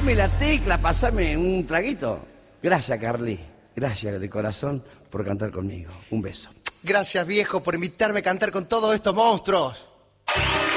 tocame la tecla, pasame un traguito. Gracias, Carly. Gracias de corazón por cantar conmigo. Un beso. Gracias, viejo, por invitarme a cantar con todos estos monstruos.